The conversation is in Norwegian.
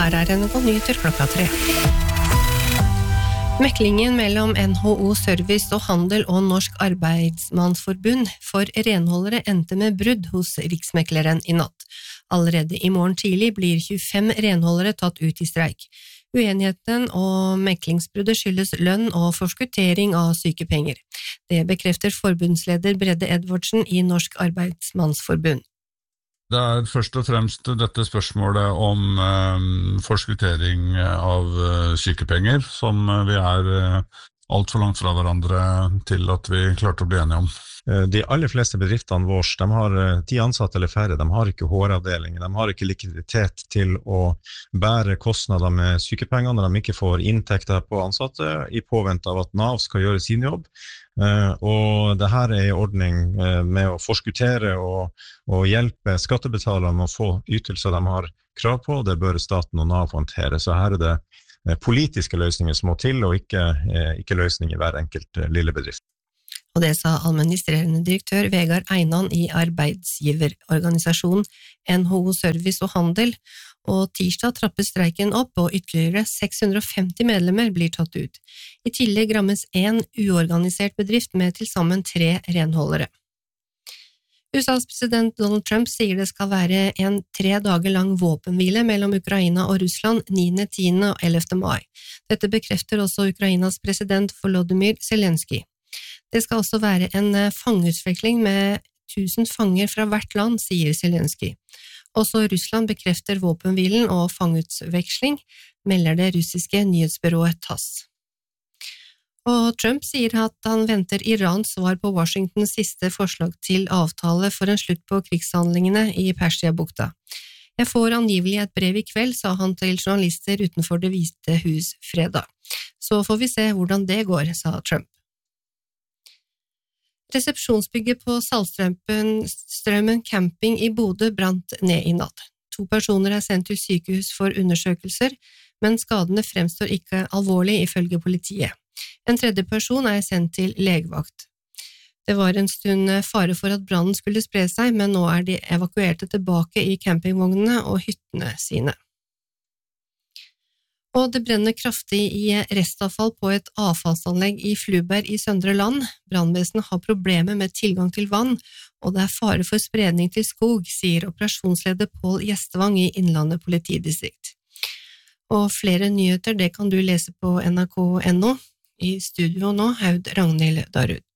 her NRK-nyheter klokka 3. Meklingen mellom NHO Service og Handel og Norsk Arbeidsmannsforbund for renholdere endte med brudd hos Riksmekleren i natt. Allerede i morgen tidlig blir 25 renholdere tatt ut i streik. Uenigheten og meklingsbruddet skyldes lønn og forskuttering av sykepenger. Det bekrefter forbundsleder Brede Edvardsen i Norsk Arbeidsmannsforbund. Det først og fremst dette spørsmålet om forskuttering av sykepenger, som vi alt for langt fra hverandre til at vi klarte å bli enige om. De aller fleste bedriftene våre, de har 10 ansatte eller færre, de har ikke HR-avdeling, de har ikke likviditet til å bære kostnader med sykepenger når de ikke får inntekter på ansatte i påvente av at NAV skal gjøre sin jobb. Og det her en ordning med å forskuttere og hjelpe skattebetalerne med å få ytelser de har krav på, det bør staten og NAV håndtere. Så her det politiske løsninger som må til, og ikke løsninger i hver enkelt lille bedrift. Og det sa administrerende direktør Vegard Einan i arbeidsgiverorganisasjonen NHO Service og Handel, og tirsdag trappes streiken opp, og ytterligere 650 medlemmer blir tatt ut. I tillegg rammes en uorganisert bedrift med til sammen 3 renholdere. USAs president Donald Trump sier det skal være en 3 dager lang våpenhvile mellom Ukraina og Russland 9., 10. og 11. mai. Dette bekrefter også Ukrainas president Volodymyr Zelensky. Det skal også være en fangeutveksling med 1000 fanger fra hvert land, sier Zelensky. Også Russland bekrefter våpenhvilen og fangeutveksling, melder det russiske nyhetsbyrået TASS. Og Trump sier at han venter Irans svar på Washingtons siste forslag til avtale for en slutt på krigshandlingene i Persiabukta. Jeg får angivelig et brev i kveld, sa han til journalister utenfor Det hvite hus fredag. Så får vi se hvordan det går, sa Trump. Resepsjonsbygget på Saltstraumen camping i Bodø brant ned i natt. 2 personer sendt til sykehus for undersøkelser, men skadene fremstår ikke alvorlig ifølge politiet. En 3. person sendt til legevakt. Det var en stund fare for at brannen skulle spre seg, men nå de evakuerte tilbake i campingvognene og hyttene sine. Og det brenner kraftig i restavfall på et avfallsanlegg i Fluberg i Søndre Land. Brannvesenet har problemer med tilgang til vann, og det fare for spredning til skog, sier operasjonsleder Pål Gjestvang i Innlandet politidistrikt. Og flere nyheter det kan du lese på nrk.no. I studio nå, Aud Ragnhild Darud.